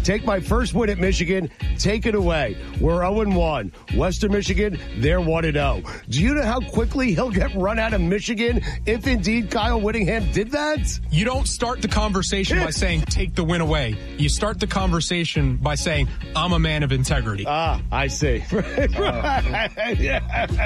Take my first win at Michigan. Take it away. We're 0-1. Western Michigan, they're 1-0. Do you know how quickly he'll get run out of Michigan if indeed Kyle Whittingham did that? You don't start the conversation by saying, take the win away. You start the conversation by saying, I'm a man of integrity. Ah, I see. Yeah.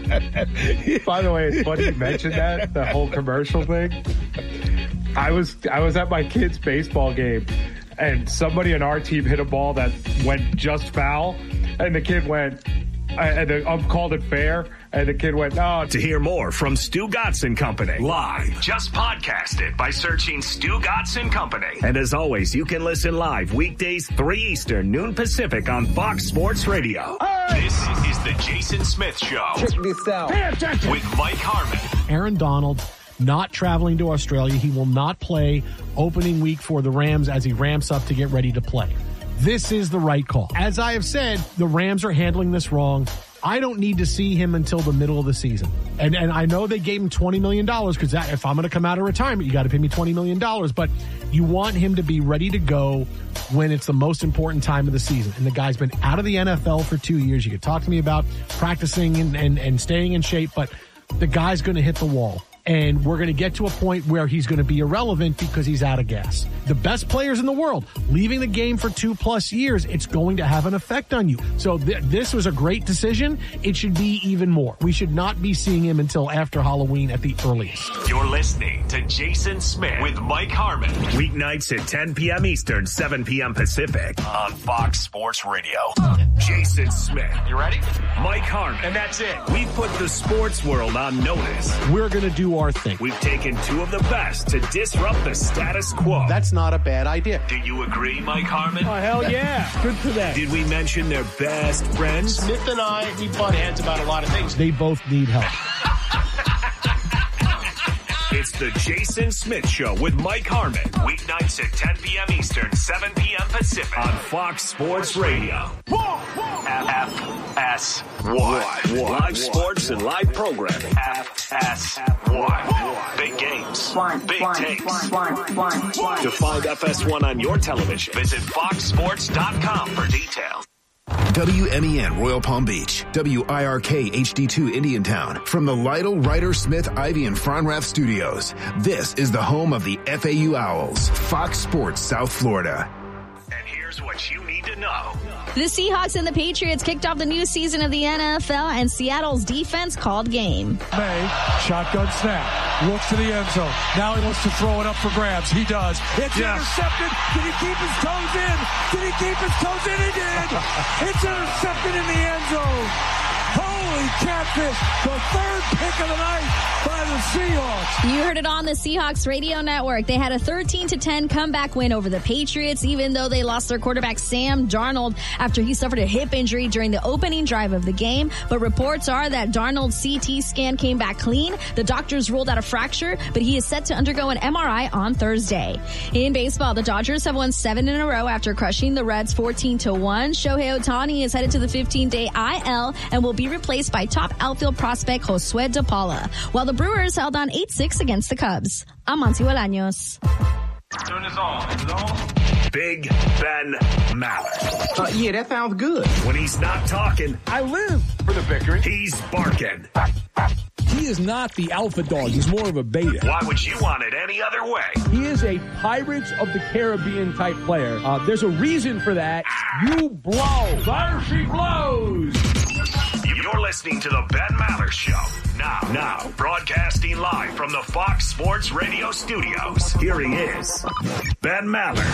By the way, it's funny you mentioned that, the whole commercial thing. I was at my kid's baseball game, and somebody on our team hit a ball that went just foul, and the kid went, and the ump called it fair, and the kid went, no. To hear more from Stu Gotts & Company live, just podcast it by searching Stu Gotts & Company. And as always, you can listen live weekdays 3 Eastern, noon Pacific on Fox Sports Radio. Hey! This is the Jason Smith Show. Check this out. With Mike Harmon. Aaron Donald not traveling to Australia. He will not play opening week for the Rams as he ramps up to get ready to play. This is the right call. As I have said, the Rams are handling this wrong. I don't need to see him until the middle of the season. And I know they gave him $20 million because if I'm going to come out of retirement, you got to pay me $20 million. But you want him to be ready to go when it's the most important time of the season. And the guy's been out of the NFL for 2 years. You could talk to me about practicing and staying in shape, but the guy's going to hit the wall. And we're going to get to a point where he's going to be irrelevant because he's out of gas. The best players in the world, leaving the game for 2+ years, it's going to have an effect on you. So this was a great decision. It should be even more. We should not be seeing him until after Halloween at the earliest. You're listening to Jason Smith with Mike Harmon. Weeknights at 10 p.m. Eastern, 7 p.m. Pacific on Fox Sports Radio. Jason Smith. You ready? Mike Harmon. And that's it. We put the sports world on notice. We're going to do our thing. We've taken two of the best to disrupt the status quo. That's not a bad idea. Do you agree, Mike Harmon? Oh, hell yeah. Good for them. Did we mention their best friends? Smith and I, we butt heads about a lot of things. They both need help. It's the Jason Smith Show with Mike Harmon. Weeknights at 10 p.m. Eastern, 7 p.m. Pacific on Fox Sports Radio. FS1. Live sports and live programming. FS1. Big games. Big takes. To find FS1 on your television, visit foxsports.com for details. WMEN Royal Palm Beach, WIRK HD2 Indiantown, from the Lytle, Ryder, Smith, Ivy, and Fronrath studios. This is the home of the FAU Owls, Fox Sports South Florida. And here's what you need to know. The Seahawks and the Patriots kicked off the new season of the NFL, and Seattle's defense called game. May, shotgun snap, looks to the end zone. Now he wants to throw it up for grabs. He does. It's intercepted. Did he keep his toes in? Did he keep his toes in? He did. It's intercepted in the end zone. Holy catfish. The third pick of the night by the Seahawks. You heard it on the Seahawks radio network. They had a 13-10 comeback win over the Patriots, even though they lost their quarterback Sam Darnold after he suffered a hip injury during the opening drive of the game. But reports are that Darnold's CT scan came back clean. The doctors ruled out a fracture, but he is set to undergo an MRI on Thursday. In baseball, the Dodgers have won 7 in a row after crushing the Reds 14-1. Shohei Ohtani is headed to the 15-day IL and will be replaced by top outfield prospect Josue De Paula, while the Brewers held on 8-6 against the Cubs. I'm Monty Bolaños. Turn this on. Big Ben Maller. Yeah, that sounds good. When he's not talking, I live For the victory. he's barking. He is not the alpha dog. He's more of a beta. Why would you want it any other way? He is a Pirates of the Caribbean type player. There's a reason for that. You blow. There she blows. You're listening to the Ben Maller Show. Now, broadcasting live from the Fox Sports Radio studios. Here he is, Ben Maller.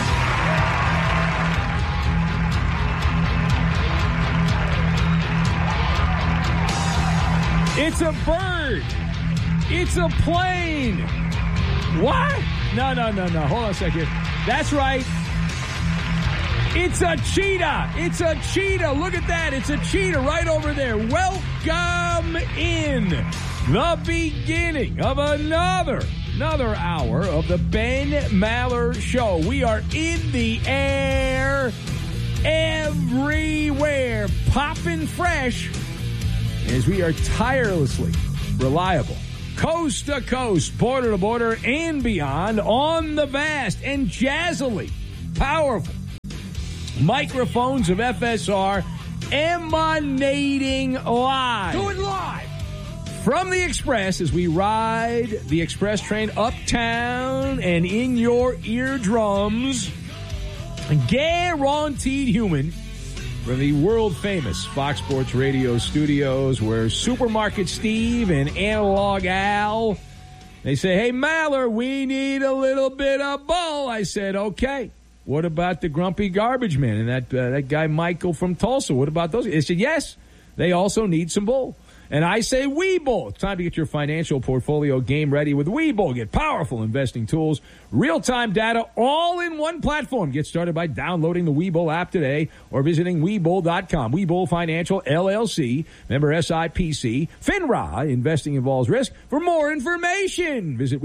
It's a bird. It's a plane. What? No. Hold on a second. That's right. It's a cheetah. It's a cheetah. Look at that. It's a cheetah right over there. Welcome in the beginning of another hour of the Ben Maller Show. We are in the air everywhere, popping fresh, as we are tirelessly reliable, coast to coast, border to border, and beyond on the vast and jazzily powerful microphones of FSR emanating live. Do it live. From the Express as we ride the Express train uptown and in your eardrums. Guaranteed human from the world-famous Fox Sports Radio studios where Supermarket Steve and Analog Al, they say, hey, Maller, we need a little bit of bull. I said, okay. What about the Grumpy Garbage Man and that guy Michael from Tulsa? What about those? They said, yes, they also need some bull. And I say Webull. It's time to get your financial portfolio game ready with Webull. Get powerful investing tools, real-time data, all in one platform. Get started by downloading the Webull app today or visiting Webull.com. Webull Financial, LLC, member SIPC, FINRA. Investing involves risk. For more information, visit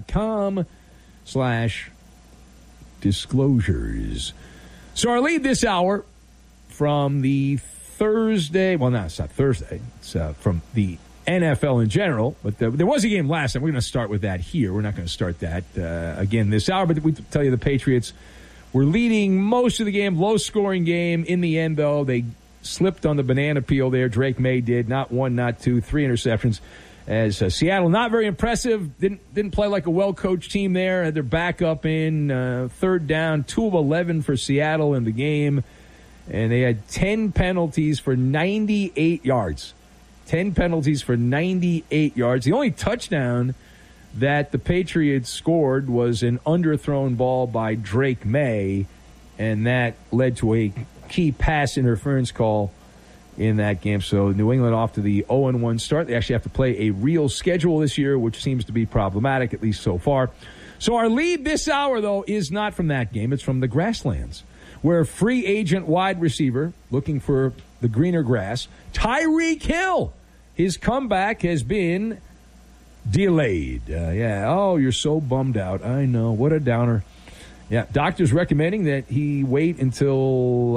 Webull.com/disclosures. So our lead this hour from the Thursday, well, no, it's not Thursday. It's from the NFL in general. But there was a game last night. We're going to start with that here. We're not going to start that again this hour. But we tell you the Patriots were leading most of the game, low-scoring game. In the end, though, they slipped on the banana peel there. Drake May did. Not one, not two, 3 interceptions. As Seattle, not very impressive. Didn't play like a well-coached team there. Had their backup in. Third down, 2 of 11 for Seattle in the game. And they had 10 penalties for 98 yards. 10 penalties for 98 yards. The only touchdown that the Patriots scored was an underthrown ball by Drake May, and that led to a key pass interference call in that game. So New England off to the 0-1 start. They actually have to play a real schedule this year, which seems to be problematic, at least so far. So our lead this hour, though, is not from that game. It's from the Grasslands, where free agent wide receiver, looking for the greener grass, Tyreek Hill, his comeback has been delayed. Oh, you're so bummed out. I know. What a downer. Yeah, doctors recommending that he wait until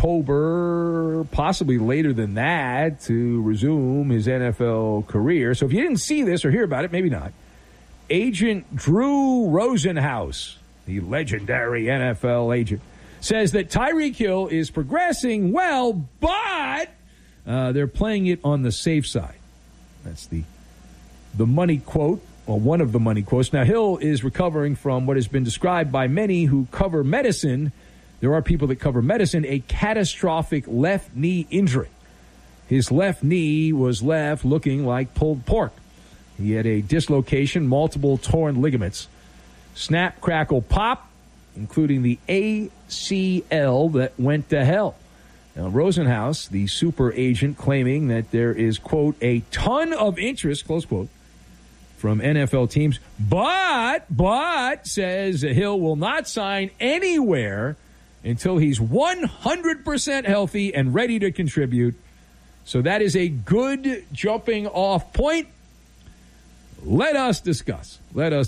October, possibly later than that, to resume his NFL career. So if you didn't see this or hear about it, maybe not. Agent Drew Rosenhaus, the legendary NFL agent, says that Tyreek Hill is progressing well, but they're playing it on the safe side. That's the money quote, or one of the money quotes. Now, Hill is recovering from what has been described by many who cover medicine. There are people that cover medicine, a catastrophic left knee injury. His left knee was left looking like pulled pork. He had a dislocation, multiple torn ligaments, snap, crackle, pop, including the ACL that went to hell. Now, Rosenhaus, the super agent, claiming that there is, quote, a ton of interest, close quote, from NFL teams, but, says Hill will not sign anywhere until he's 100% healthy and ready to contribute. So that is a good jumping off point. Let us discuss.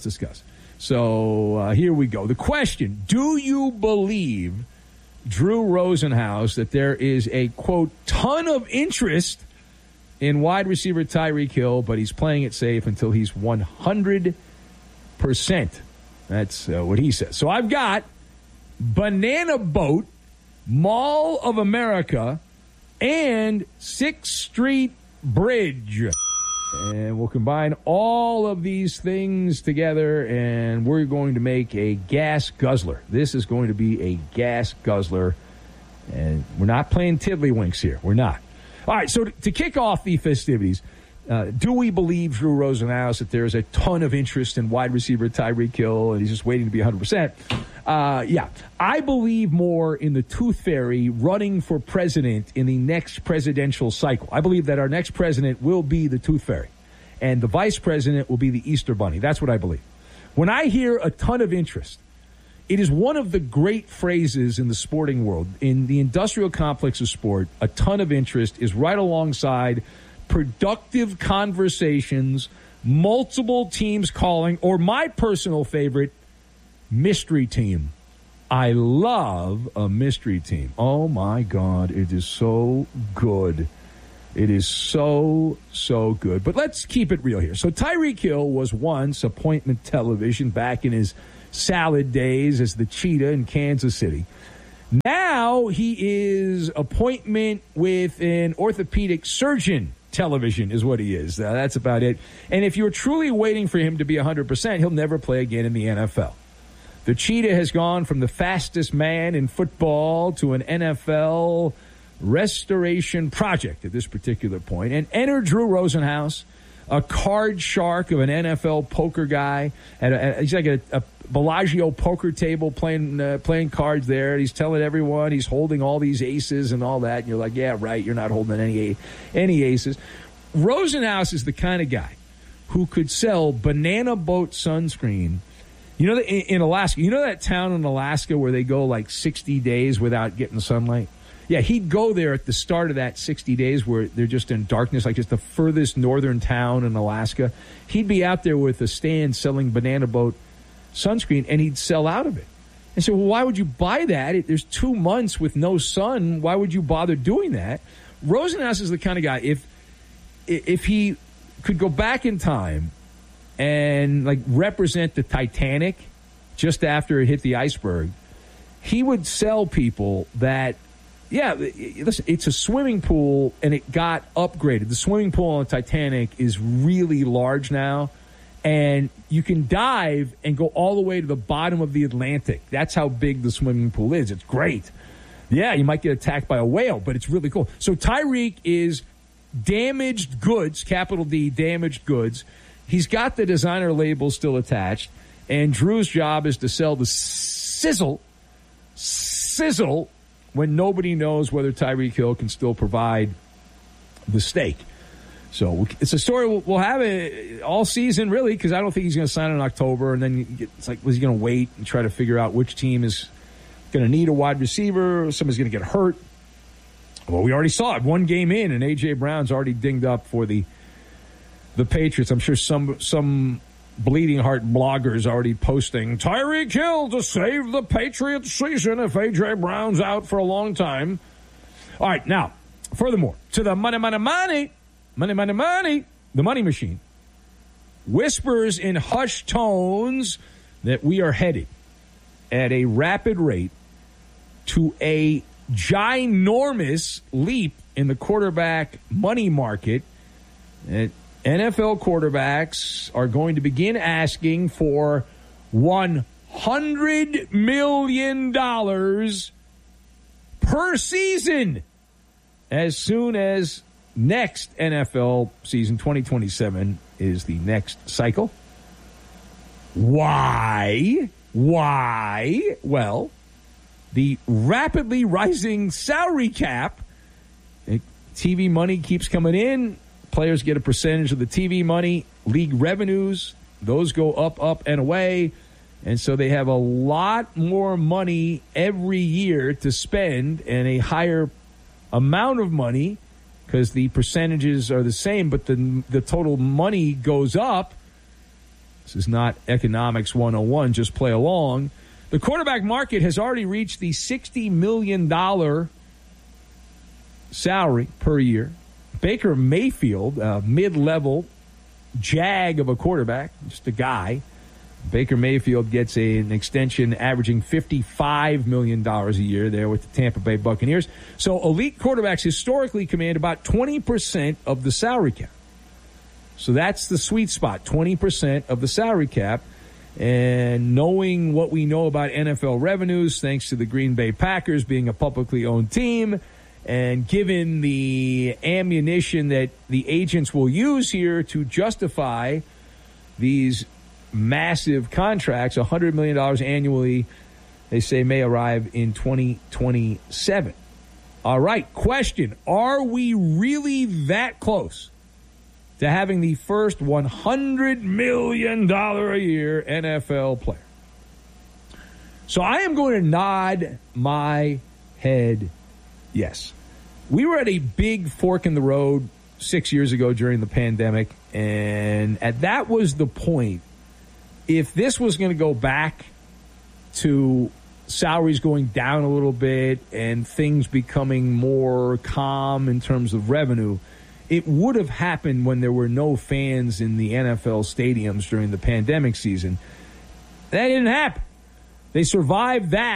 So here we go. The question, do you believe, Drew Rosenhaus, that there is a, quote, ton of interest in wide receiver Tyreek Hill, but he's playing it safe until he's 100%? That's what he says. So I've got Banana Boat, Mall of America, and 6th Street Bridge. And we'll combine all of these things together, and we're going to make a gas guzzler. This is going to be a gas guzzler, and we're not playing tiddlywinks here. We're not. All right, so to kick off the festivities, do we believe, Drew Rosenhaus, that there's a ton of interest in wide receiver Tyreek Hill, and he's just waiting to be 100%? Yeah. I believe more in the Tooth Fairy running for president in the next presidential cycle. I believe that our next president will be the Tooth Fairy, and the vice president will be the Easter Bunny. That's what I believe. When I hear a ton of interest, it is one of the great phrases in the sporting world. In the industrial complex of sport, a ton of interest is right alongside productive conversations, multiple teams calling, or my personal favorite, mystery team. I love a mystery team. Oh, my God, it is so good. It is so, so good. But let's keep it real here. So Tyreek Hill was once appointment television back in his salad days as the cheetah in Kansas City. Now he is appointment with an orthopedic surgeon television is what he is. That's about it. And if you're truly waiting for him to be 100%, he'll never play again in the NFL. The Cheetah has gone from the fastest man in football to an NFL restoration project at this particular point. And enter Drew Rosenhaus, a card shark of an NFL poker guy. He's like a Bellagio poker table playing cards there. He's telling everyone he's holding all these aces and all that. And you're like, yeah, right, you're not holding any aces. Rosenhaus is the kind of guy who could sell banana boat sunscreen. You know, in Alaska, you know that town in Alaska where they go like 60 days without getting sunlight? Yeah, he'd go there at the start of that 60 days where they're just in darkness, like just the furthest northern town in Alaska. He'd be out there with a stand selling banana boat sunscreen, and he'd sell out of it. And so, well, why would you buy that? There's 2 months with no sun. Why would you bother doing that? Rosenhaus is the kind of guy, if he could go back in time and like represent the Titanic just after it hit the iceberg, he would sell people that, yeah, listen, it's a swimming pool and it got upgraded. The swimming pool on the Titanic is really large now, and you can dive and go all the way to the bottom of the Atlantic. That's how big the swimming pool is. It's great. Yeah, you might get attacked by a whale, but it's really cool. So Tyreek is damaged goods, capital D, damaged goods. He's got the designer label still attached, and Drew's job is to sell the sizzle when nobody knows whether Tyreek Hill can still provide the steak. So it's a story we'll have it all season, really, because I don't think he's going to sign in October. And then it's like, was he going to wait and try to figure out which team is going to need a wide receiver? Somebody's going to get hurt. Well, we already saw it. 1 game in, and A.J. Brown's already dinged up for the Patriots. I'm sure some bleeding heart bloggers already posting, Tyreek Hill to save the Patriots season if A.J. Brown's out for a long time. All right, now, furthermore, to the money, the money machine whispers in hushed tones that we are headed at a rapid rate to a ginormous leap in the quarterback money market. NFL quarterbacks are going to begin asking for $100 million per season as soon as next NFL season, 2027, is the next cycle. Why? Well, the rapidly rising salary cap, TV money keeps coming in. Players get a percentage of the TV money. League revenues, those go up, and away. And so they have a lot more money every year to spend, and a higher amount of money because the percentages are the same, but the total money goes up. This is not economics 101. Just play along. The quarterback market has already reached the $60 million salary per year. Baker Mayfield, a mid-level jag of a quarterback, just a guy. Baker Mayfield gets an extension averaging $55 million a year there with the Tampa Bay Buccaneers. So elite quarterbacks historically command about 20% of the salary cap. So that's the sweet spot, 20% of the salary cap. And knowing what we know about NFL revenues, thanks to the Green Bay Packers being a publicly owned team, and given the ammunition that the agents will use here to justify these massive contracts, $100 million annually, they say may arrive in 2027. All right, question. Are we really that close to having the first $100 million a year NFL player? So I am going to nod my head yes. We were at a big fork in the road 6 years ago during the pandemic, and that was the point. If this was going to go back to salaries going down a little bit and things becoming more calm in terms of revenue, it would have happened when there were no fans in the NFL stadiums during the pandemic season. That didn't happen. They survived that,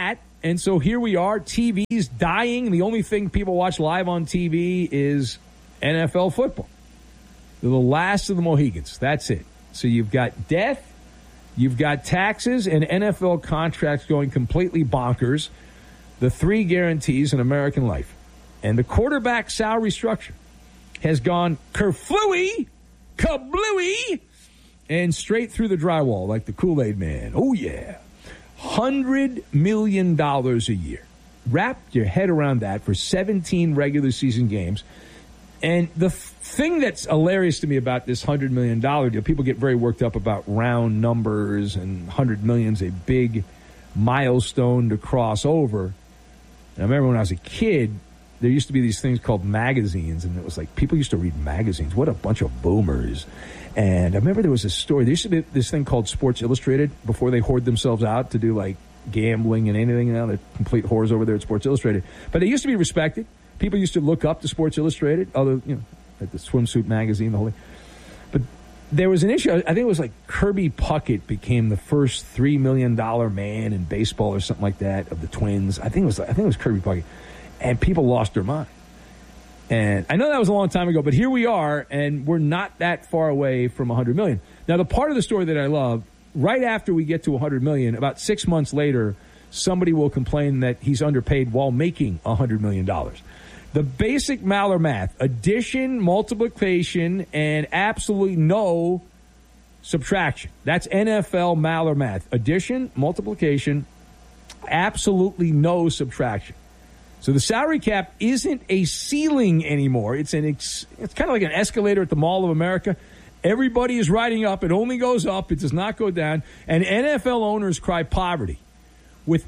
And so here we are. TV's dying. The only thing people watch live on TV is NFL football. They're the last of the Mohegans. That's it. So you've got death, you've got taxes, and NFL contracts going completely bonkers. The three guarantees in American life. And the quarterback salary structure has gone kerflooey, kablooey, and straight through the drywall like the Kool-Aid Man. Oh, yeah. $100 million a year. Wrap your head around that for 17 regular season games. And the thing that's hilarious to me about this $100 million deal, people get very worked up about round numbers, and $100 million is a big milestone to cross over. And I remember when I was a kid, there used to be these things called magazines, and it was like people used to read magazines. What a bunch of boomers. And I remember there was a story. There used to be this thing called Sports Illustrated before they hoard themselves out to do like gambling and anything. Now they're complete whores over there at Sports Illustrated. But they used to be respected. People used to look up to Sports Illustrated, other, like the swimsuit magazine, the whole thing. But there was an issue. I think it was like Kirby Puckett became the first $3 million man in baseball or something like that of the Twins. I think it was Kirby Puckett. And people lost their mind. And I know that was a long time ago, but here we are, and we're not that far away from $100 million. Now, the part of the story that I love, right after we get to $100 million, about 6 months later, somebody will complain that he's underpaid while making $100 million. The basic Maller math, addition, multiplication, and absolutely no subtraction. That's NFL Maller math. Addition, multiplication, absolutely no subtraction. So the salary cap isn't a ceiling anymore. It's kind of like an escalator at the Mall of America. Everybody is riding up. It only goes up. It does not go down. And NFL owners cry poverty with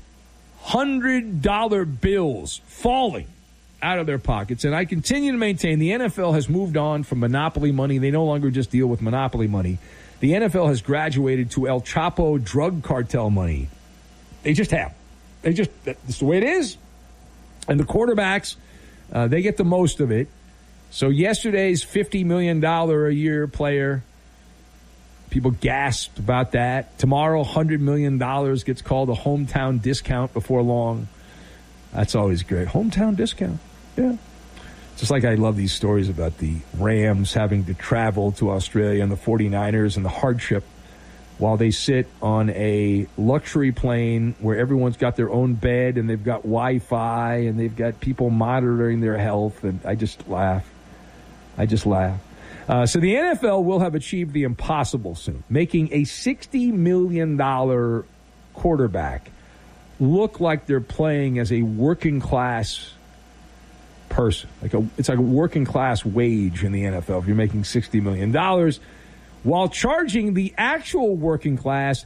$100 bills falling out of their pockets. And I continue to maintain the NFL has moved on from monopoly money. They no longer just deal with monopoly money. The NFL has graduated to El Chapo drug cartel money. They just have. That's the way it is. And the quarterbacks, they get the most of it. So yesterday's $50 million a year player, people gasped about that. Tomorrow, $100 million gets called a hometown discount before long. That's always great. Hometown discount. Yeah. Just like I love these stories about the Rams having to travel to Australia and the 49ers and the hardship while they sit on a luxury plane where everyone's got their own bed and they've got Wi-Fi and they've got people monitoring their health. And I just laugh. So the NFL will have achieved the impossible soon, making a $60 million quarterback look like they're playing as a working class person. It's like a working class wage in the NFL if you're making $60 million. While charging the actual working class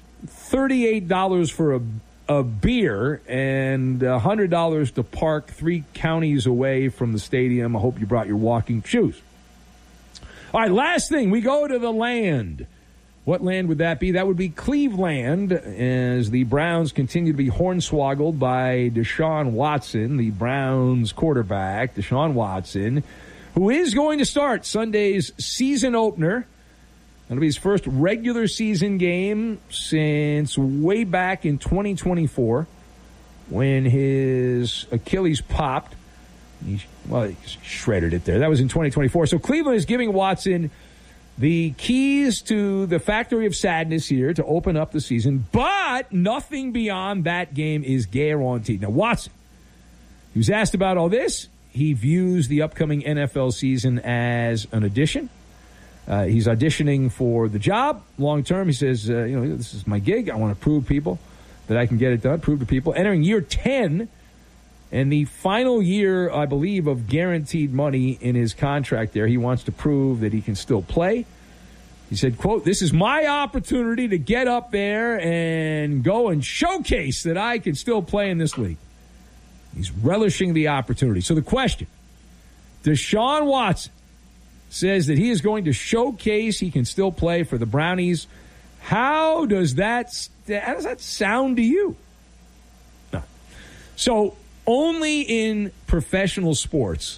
$38 for a beer and $100 to park 3 counties away from the stadium. I hope you brought your walking shoes. All right, last thing. We go to the land. What land would that be? That would be Cleveland, as the Browns continue to be hornswoggled by Deshaun Watson, the Browns quarterback, Deshaun Watson, who is going to start Sunday's season opener. It'll be his first regular season game since way back in 2024 when his Achilles popped. He shredded it there. That was in 2024. So Cleveland is giving Watson the keys to the factory of sadness here to open up the season, but nothing beyond that game is guaranteed. Now, Watson, he was asked about all this. He views the upcoming NFL season as an audition. He's auditioning for the job long term. He says, this is my gig. I want to prove people that I can get it done, prove to people. Entering year 10 and the final year, I believe, of guaranteed money in his contract there. He wants to prove that he can still play. He said, quote, "This is my opportunity to get up there and go and showcase that I can still play in this league." He's relishing the opportunity. So the question, Deshaun Watson says that he is going to showcase he can still play for the Brownies. How does that sound to you? No. So only in professional sports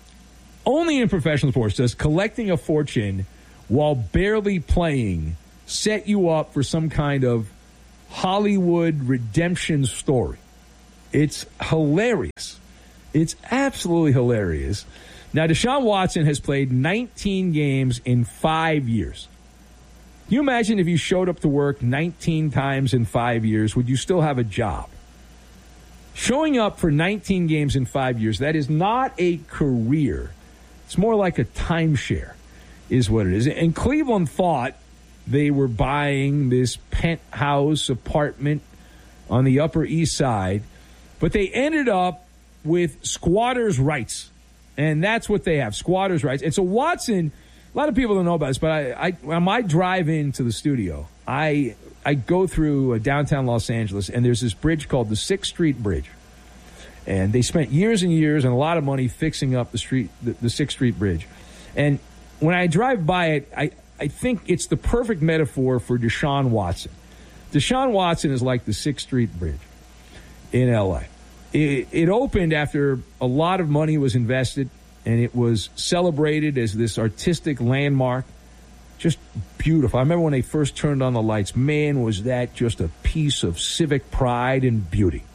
does collecting a fortune while barely playing set you up for some kind of Hollywood redemption story. It's hilarious. It's absolutely hilarious. Now, Deshaun Watson has played 19 games in 5 years. Can you imagine if you showed up to work 19 times in 5 years, would you still have a job? Showing up for 19 games in 5 years, that is not a career. It's more like a timeshare is what it is. And Cleveland thought they were buying this penthouse apartment on the Upper East Side, but they ended up with squatters' rights. And that's what they have, squatters' rights. And so Watson, a lot of people don't know about this, but on my drive into the studio, I go through downtown Los Angeles, and there's this bridge called the 6th Street Bridge. And they spent years and years and a lot of money fixing up the 6th Street Bridge. And when I drive by it, I think it's the perfect metaphor for Deshaun Watson. Deshaun Watson is like the 6th Street Bridge in L.A. It opened after a lot of money was invested, and it was celebrated as this artistic landmark. Just beautiful. I remember when they first turned on the lights, man, was that just a piece of civic pride and beauty.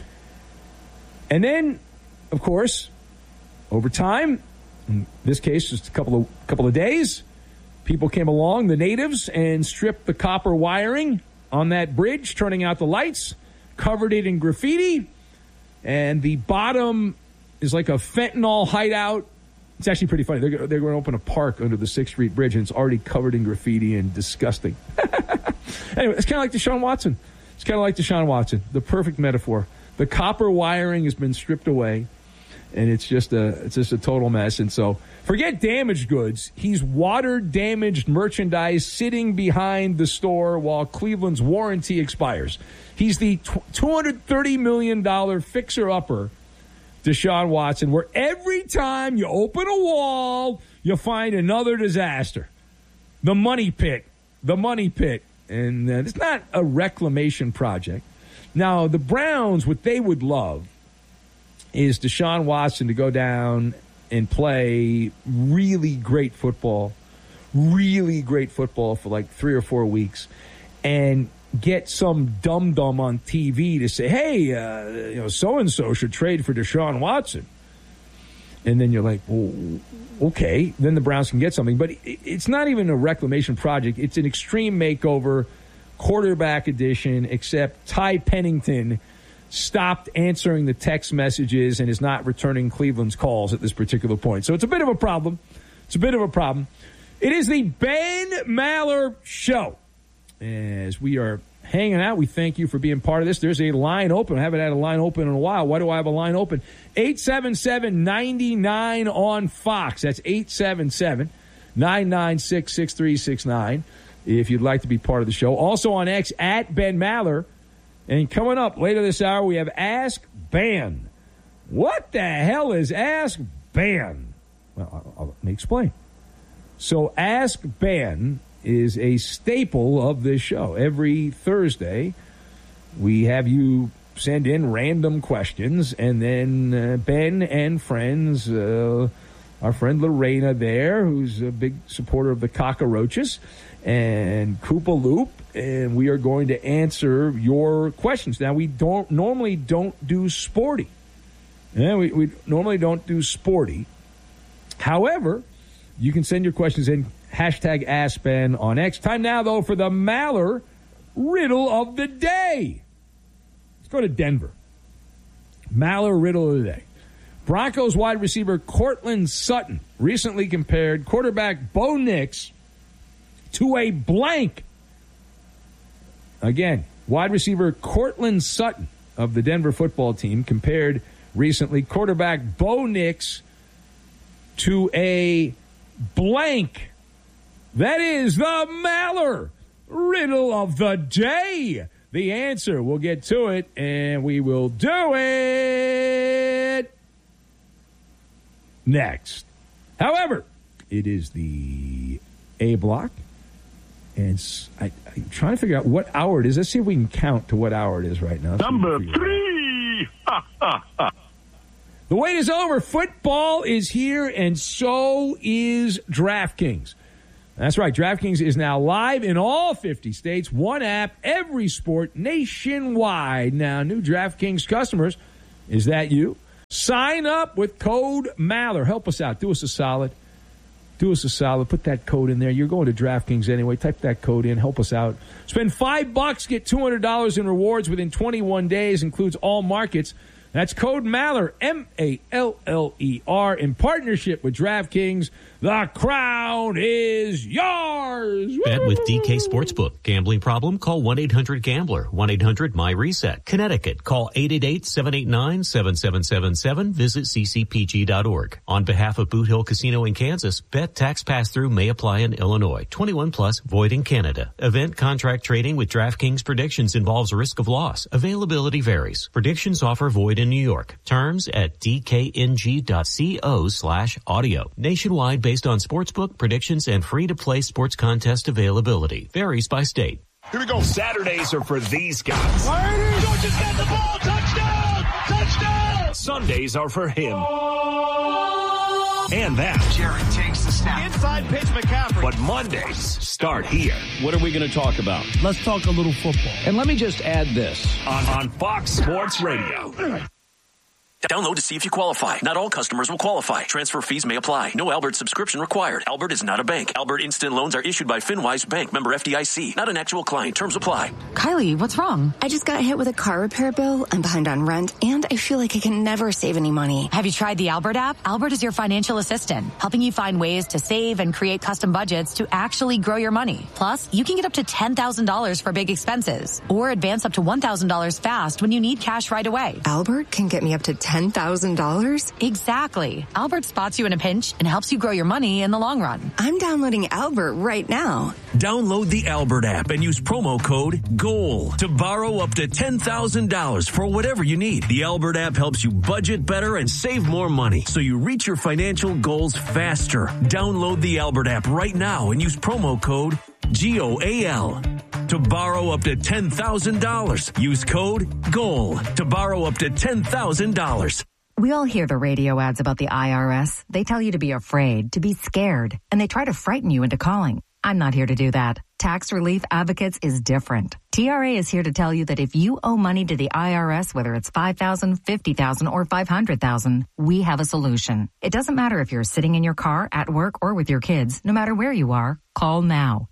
And then, of course, over time, in this case, just a couple of days, people came along, the natives, and stripped the copper wiring on that bridge, turning out the lights, covered it in graffiti, and the bottom is like a fentanyl hideout. It's actually pretty funny. They're going to open a park under the 6th Street Bridge, and it's already covered in graffiti and disgusting. Anyway, it's kind of like Deshaun Watson. It's kind of like Deshaun Watson, the perfect metaphor. The copper wiring has been stripped away, and it's just a total mess. And so forget damaged goods. He's water-damaged merchandise sitting behind the store while Cleveland's warranty expires. He's the $230 million fixer-upper, Deshaun Watson, where every time you open a wall, you find another disaster. The money pit. And it's not a reclamation project. Now, the Browns, what they would love is Deshaun Watson to go down and play really great football for like 3 or 4 weeks, and get some dum-dum on TV to say, hey, so-and-so should trade for Deshaun Watson. And then you're like, well, okay. Then the Browns can get something. But it's not even a reclamation project. It's an extreme makeover, quarterback edition, except Ty Pennington stopped answering the text messages and is not returning Cleveland's calls at this particular point. So it's a bit of a problem. It is the Ben Maller Show. As we are hanging out, we thank you for being part of this. There's a line open. I haven't had a line open in a while. Why do I have a line open? 877-99 on Fox. That's 877-996-6369 if you'd like to be part of the show. Also on X, at Ben Maller. And coming up later this hour, we have Ask Ben. What the hell is Ask Ben? Well, let me explain. So Ask Ben is a staple of this show. Every Thursday, we have you send in random questions, and then Ben and friends, our friend Lorena there, who's a big supporter of the Cockroaches, and Koopa Loop, and we are going to answer your questions. Now, we normally don't do sporty. We normally don't do sporty. However, you can send your questions in. Hashtag AskBen on X. Time now, though, for the Maller Riddle of the Day. Let's go to Denver. Maller Riddle of the Day. Broncos wide receiver Courtland Sutton recently compared quarterback Bo Nix to a blank. Again, wide receiver Courtland Sutton of the Denver football team compared recently quarterback Bo Nix to a blank. That is the Maller Riddle of the Day. The answer, we'll get to it, and we will do it next. However, it is the A block, and I'm trying to figure out what hour it is. Let's see if we can count to what hour it is right now. Number 3. The wait is over. Football is here, and so is DraftKings. That's right. DraftKings is now live in all 50 states. One app, every sport, nationwide. Now, new DraftKings customers Is that you? Sign up with code Maller. Help us out. Do us a solid. Put that code in there. You're going to DraftKings anyway. Type that code in. Help us out. Spend $5. Get $200 in rewards within 21 days. Includes all markets. That's code Maller, M-A-L-L-E-R, in partnership with DraftKings. The crown is yours. Bet with DK Sportsbook. Gambling problem? Call 1-800-GAMBLER. 1-800-MY-RESET. Connecticut. Call 888-789-7777. Visit ccpg.org. On behalf of Boot Hill Casino in Kansas, bet tax pass-through may apply in Illinois. 21 plus, void in Canada. Event contract trading with DraftKings predictions involves risk of loss. Availability varies. Predictions offer void in New York. Terms at dkng.co/audio. Nationwide based on sportsbook predictions and free-to-play sports contest availability. Varies by state. Here we go. Saturdays are for these guys. Georgia's got the ball. Touchdown! Touchdown! Sundays are for him. And that. Jarrett takes the snap. Inside pitch, McCaffrey. But Mondays start here. What are we going to talk about? Let's talk a little football. And let me just add this. On Fox Sports Radio. Download to see if you qualify. Not all customers will qualify. Transfer fees may apply. No Albert subscription required. Albert is not a bank. Albert Instant Loans are issued by FinWise Bank, member FDIC. Not an actual client. Terms apply. Kylie, what's wrong? I just got hit with a car repair bill. I'm behind on rent, and I feel like I can never save any money. Have you tried the Albert app? Albert is your financial assistant, helping you find ways to save and create custom budgets to actually grow your money. Plus, you can get up to $10,000 for big expenses, or advance up to $1,000 fast when you need cash right away. Albert can get me up to $10,000? Exactly. Albert spots you in a pinch and helps you grow your money in the long run. I'm downloading Albert right now. Download the Albert app and use promo code GOAL to borrow up to $10,000 for whatever you need. The Albert app helps you budget better and save more money so you reach your financial goals faster. Download the Albert app right now and use promo code GOAL to borrow up to $10,000. Use code GOAL to borrow up to $10,000. We all hear the radio ads about the IRS. They tell you to be afraid, to be scared, and they try to frighten you into calling. I'm not here to do that. Tax Relief Advocates is different. TRA is here to tell you that if you owe money to the IRS, whether it's $5,000, $50,000, or $500,000, we have a solution. It doesn't matter if you're sitting in your car, at work, or with your kids. No matter where you are, call now.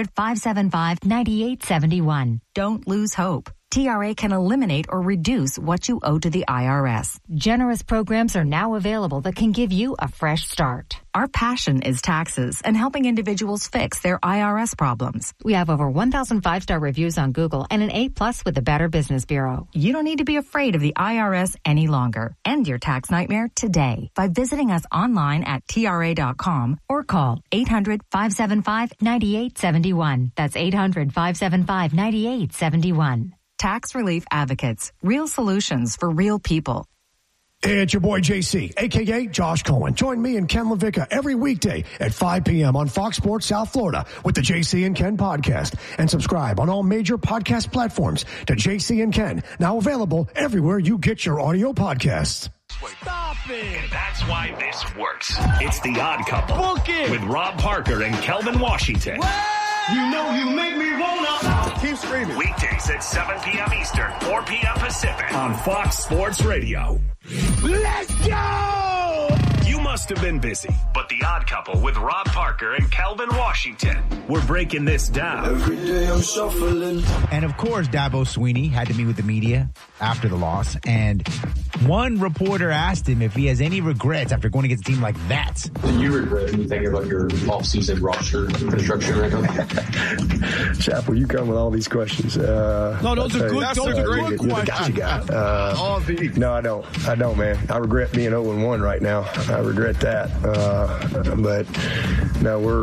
800-575-9871. Don't lose hope. TRA can eliminate or reduce what you owe to the IRS. Generous programs are now available that can give you a fresh start. Our passion is taxes and helping individuals fix their IRS problems. We have over 1,000 5-star reviews on Google and an A+ with the Better Business Bureau. You don't need to be afraid of the IRS any longer. End your tax nightmare today by visiting us online at TRA.com or call 800-575-9871. That's 800-575-9871. Tax Relief Advocates. Real solutions for real people. Hey, it's your boy JC, a.k.a. Josh Cohen. Join me and Ken LaVicka every weekday at 5 p.m. on Fox Sports South Florida with the JC and Ken podcast. And subscribe on all major podcast platforms to JC and Ken, now available everywhere you get your audio podcasts. Stop it! And that's why this works. It's The Odd Couple. Book it! With Rob Parker and Kelvin Washington. What? You know you make me wanna... Keep screaming. Weekdays at 7 p.m. Eastern, 4 p.m. Pacific on Fox Sports Radio. Let's go! You must have been busy, but The Odd Couple with Rob Parker and Kelvin Washington. We're breaking this down. Every day I'm shuffling. And of course, Dabo Swinney had to meet with the media after the loss, and one reporter asked him if he has any regrets after going against a team like that. Do you regret anything about your offseason roster construction right now? Chapel, you come with all these questions. No, those are good. Those are good questions. No, I don't. I don't, man. I regret being 0-1 right now. I regret that. But no, we're.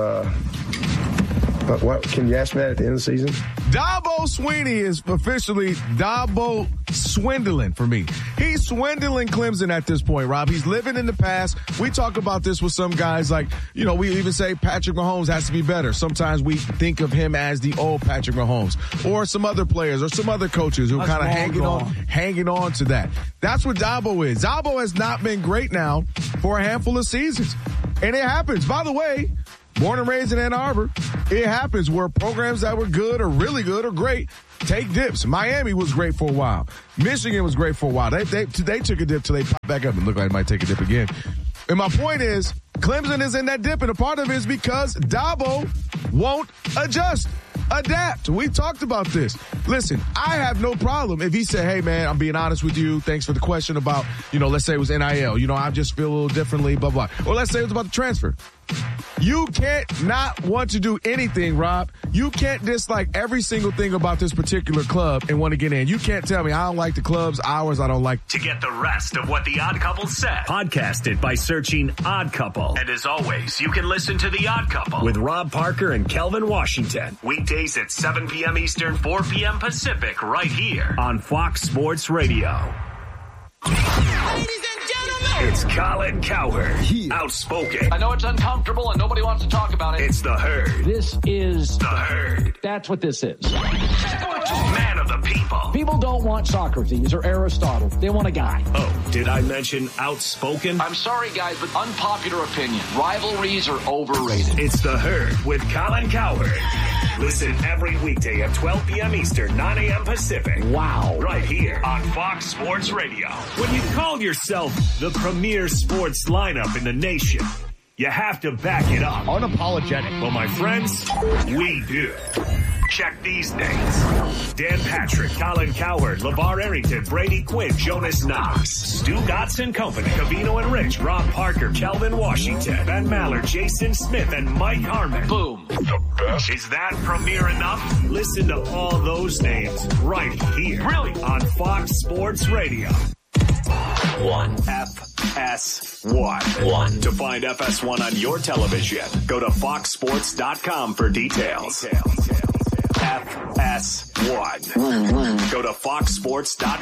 What can you ask me that at the end of the season? Dabo Swinney is officially Dabo swindling for me. He's swindling Clemson at this point, Rob. He's living in the past. We talk about this with some guys like, you know, we even say Patrick Mahomes has to be better. Sometimes we think of him as the old Patrick Mahomes, or some other players or some other coaches who kind of hanging on to that. That's what Dabo is. Dabo has not been great now for a handful of seasons. And it happens. By the way, Born and raised in Ann Arbor. It happens where programs that were good or really good or great take dips. Miami was great for a while. Michigan was great for a while. They took a dip till they popped back up and look like they might take a dip again. And my point is, Clemson is in that dip, and a part of it is because Dabo won't adapt. We talked about this. Listen, I have no problem if he said, hey, man, I'm being honest with you. Thanks for the question about, let's say it was NIL. I just feel a little differently, blah, blah. Or let's say it was about the transfer. You can't not want to do anything, Rob. You can't dislike every single thing about this particular club and want to get in. You can't tell me I don't like the club's hours. I don't like. To get the rest of what The Odd Couple said, podcast it by searching Odd Couple. And as always, you can listen to The Odd Couple with Rob Parker and Kelvin Washington. Weekdays at 7 p.m. Eastern, 4 p.m. Pacific, right here on Fox Sports Radio. It's Colin Cowherd, outspoken. I know it's uncomfortable and nobody wants to talk about it. It's the Herd. This is the Herd. That's what this is. Man of the people. People don't want Socrates or Aristotle. They want a guy. Oh, did I mention outspoken? I'm sorry, guys, but unpopular opinion. Rivalries are overrated. It's the Herd with Colin Cowherd. Listen every weekday at 12 p.m. Eastern, 9 a.m. Pacific. Wow. Right here on Fox Sports Radio. When you call yourself the premier sports lineup in the nation, you have to back it up. Unapologetic. Well, my friends, we do. Check these names. Dan Patrick, Colin Cowherd, LeVar Arrington, Brady Quinn, Jonas Knox, Stu Gotson Company, Covino and Rich, Rob Parker, Kelvin Washington, Ben Maller, Jason Smith, and Mike Harmon. Boom. The best. Is that premiere enough? Listen to all those names right here. Really? On Fox Sports Radio. 1. FS1. To find FS1 on your television, go to foxsports.com for details. FS1. Go to foxsports.com.